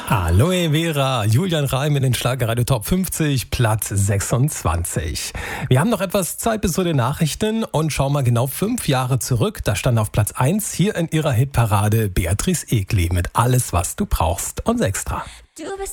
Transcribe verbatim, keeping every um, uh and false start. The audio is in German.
Aloe Vera, Julian Reim in den Schlagerradio Top fünfzig, Platz sechsundzwanzig. Wir haben noch etwas Zeit bis zu den Nachrichten und schauen mal genau fünf Jahre zurück. Da stand auf Platz eins hier in ihrer Hitparade Beatrice Egli mit Alles, was du brauchst und Extra. Du bist